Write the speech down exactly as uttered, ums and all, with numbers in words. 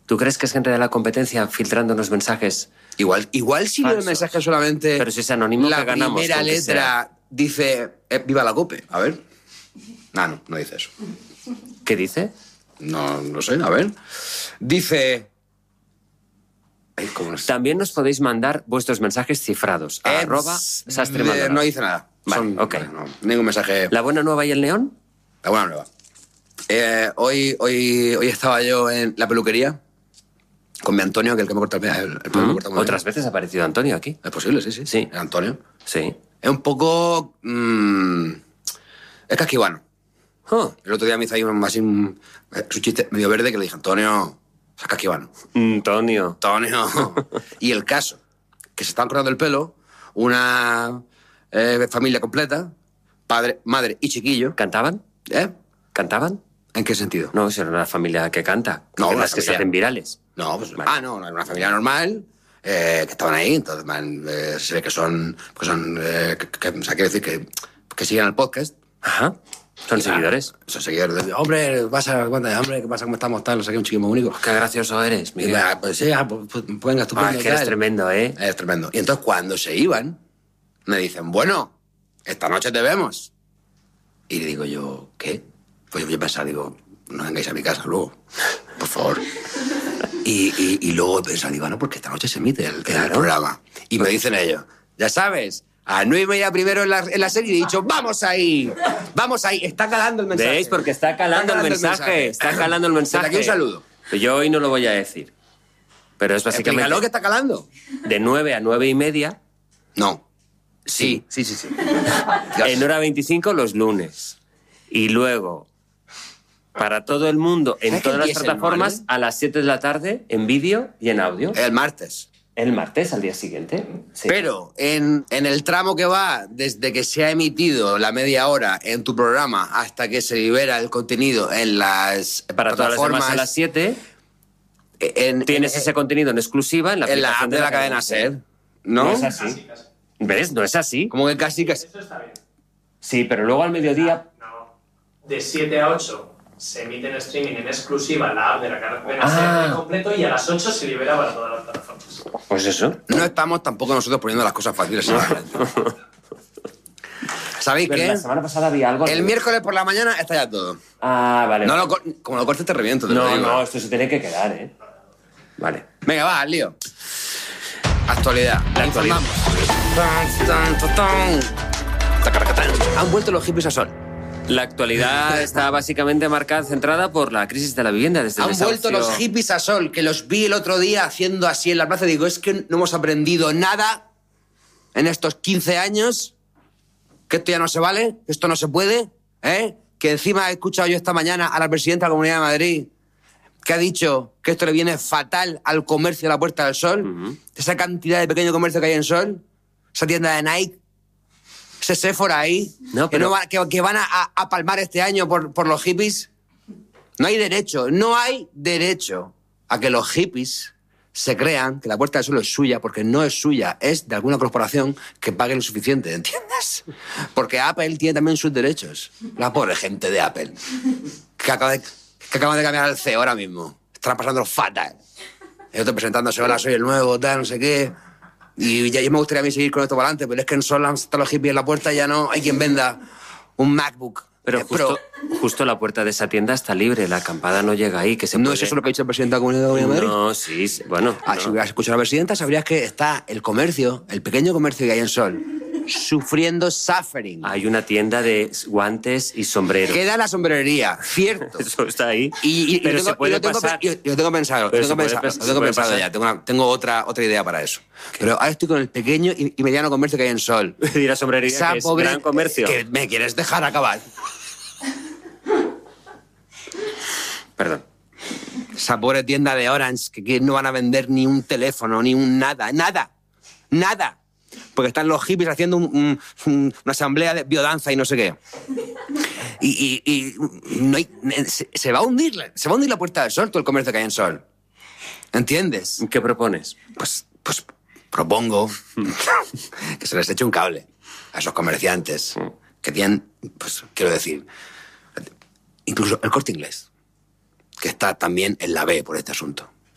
¿Tú crees que es gente de la competencia filtrándonos mensajes? Igual, igual si el mensaje solamente... Pero si es anónimo, la que ganamos. primera letra dice eh, viva la COPE. A ver. Ah, no, no dice eso. ¿Qué dice? No, no sé, a ver. Dice... Ay, ¿cómo es? También nos podéis mandar vuestros mensajes cifrados. A Eh, arroba Sastre eh, Maldonado. No dice nada. Vale, Son, ok. no, ningún mensaje... ¿La buena nueva y el neón? La buena nueva. Eh, hoy, hoy, hoy estaba yo en la peluquería con mi Antonio, que es el que me corta el, el, el pelo. Mm. me corta muy Otras bien. veces ha aparecido Antonio aquí. Es posible, sí, sí. Sí. El Antonio. Sí. Es un poco... mmm, es casquivano. Oh. El otro día me hizo ahí un, así un, su chiste medio verde que le dije, Antonio, es casquivano. Antonio. Antonio. Y el caso, que se estaban cortando el pelo, una eh, familia completa, padre, madre y chiquillo. ¿Cantaban? ¿Eh? ¿Cantaban? ¿En qué sentido? No, si era una familia que canta. No, que una las que se familia. hacen virales. No, pues, Vale. ah, no, era una familia normal, eh, que estaban ahí, entonces man, eh, se ve que son, que son eh, que, que, o sea, quiere decir que, que siguen el podcast. Ajá. Son Y, seguidores. ah, son seguidores. De, hombre, ¿qué pasa? Cuéntame, hombre, ¿qué pasa? ¿Cómo estamos? Tal, no sé qué, un chiquillo muy único. Qué gracioso eres, Y, Miguel. ah, pues sí, ah, pues, pues, pues venga, estupendo. Ah, es que eres tal. tremendo, ¿eh? Es tremendo. Y entonces cuando se iban, me dicen, bueno, esta noche te vemos. Y le digo yo, ¿qué? Pues yo, yo pensaba, digo, no vengáis a mi casa luego, por favor. Y, y, y luego pensaba, digo, no, porque esta noche se emite el, el programa. Y me dicen ellos, ya sabes, a nueve y media primero en la, en la serie, y he dicho, vamos ahí, vamos ahí. Está calando el mensaje. ¿Veis? Porque está calando, Está calando el, el mensaje, mensaje. Está calando el mensaje. Desde aquí un saludo. Yo hoy no lo voy a decir. Pero es básicamente... Explícalo que está calando. De nueve a nueve y media, No. Sí, sí, sí, sí. en hora veinticinco los lunes. Y luego, para todo el mundo, en ¿Sabes que todas las empieza el plataformas, lunes? a las siete de la tarde, en vídeo y en audio. El martes. El martes, al día siguiente. Sí. Pero en, en el tramo que va desde que se ha emitido la media hora en tu programa hasta que se libera el contenido en las Para todas las plataformas... demás, a las siete, en, tienes en, ese contenido en exclusiva en la en la aplicación app de la cadena SER, ¿no? No es así. ¿Ves? No es así. Como que casi, casi... Eso está bien. Sí, pero luego al mediodía... No. De siete a ocho se emite en streaming en exclusiva en la app de la cadena Ah. SER completo y a las ocho se libera para todas las plataformas. Pues eso. No estamos tampoco nosotros poniendo las cosas fáciles. a la gente. ¿Sabéis Pero qué? la semana pasada había algo... El miércoles por la mañana está ya todo. Ah, vale. No vale. lo, cor- como lo cortes te reviento. Te lo No, digo. no, esto se tiene que quedar, ¿eh? Vale. Venga, va, al lío. Actualidad. La actualidad. Informamos. Tan, tan, tan. Tacaracatán. Han vuelto los hippies a sol. La actualidad está básicamente marcada, centrada por la crisis de la vivienda desde el Han vuelto desahucio. los hippies a sol, que los vi el otro día haciendo así en la plaza. Digo, es que no hemos aprendido nada en estos quince años, que esto ya no se vale, que esto no se puede, ¿eh? Que encima he escuchado yo esta mañana a la presidenta de la Comunidad de Madrid, que ha dicho que esto le viene fatal al comercio de la Puerta del Sol, Ujú. esa cantidad de pequeño comercio que hay en Sol, esa tienda de Nike, ese Sephora ahí, No, que, pero- no va- que, que van a, a palmar este año por, por los hippies. No hay derecho, no hay derecho a que los hippies se crean que la Puerta del Sol es suya, porque no es suya, es de alguna corporación que pague lo suficiente, ¿entiendes? Porque Apple tiene también sus derechos. La pobre gente de Apple, que acaba de, que acaba de cambiar al C E O ahora mismo. Están pasando fatal. Yo estoy presentándose, hola, soy el nuevo, tal, no sé qué. Y ya yo me gustaría a mí seguir con esto para adelante, pero es que en Sol están los hippies en la puerta, ya no hay quien venda un MacBook. Pero eh, justo, justo la puerta de esa tienda está libre, la acampada no llega ahí, que se ¿No puede... es eso lo que ha dicho el presidente de la Comunidad de Madrid? No, sí, sí, bueno... Ah, no. Si hubieras escuchado a la presidenta, sabrías que está el comercio, el pequeño comercio que hay en Sol, sufriendo suffering. Hay una tienda de guantes y sombreros. Queda la sombrerería, cierto. Eso está ahí. Y, y- y pero lo tengo, se puede y lo tengo, pasar... y lo tengo pensado, lo Pero tengo se puede pensado, pas- lo se tengo puede pensado pasar. ya, tengo, una- tengo otra, otra idea para eso. Pero ahora estoy con el pequeño y, y mediano comercio que hay en Sol. Y la sombrería, Esa que es pobre- gran comercio. que ¿Me quieres dejar acabar? Perdón. Esa pobre tienda de Orange que, que no van a vender ni un teléfono, ni un nada, nada, nada. Porque están los hippies haciendo un- un- un- una asamblea de biodanza y no sé qué. Y, y- y no hay- se, se va a hundir, la- se va a hundir la Puerta del Sol, todo el comercio que hay en Sol. ¿Entiendes? ¿Qué propones? Pues, pues propongo que se les eche un cable a esos comerciantes que tienen, pues quiero decir, incluso el Corte Inglés, que está también en la B por este asunto.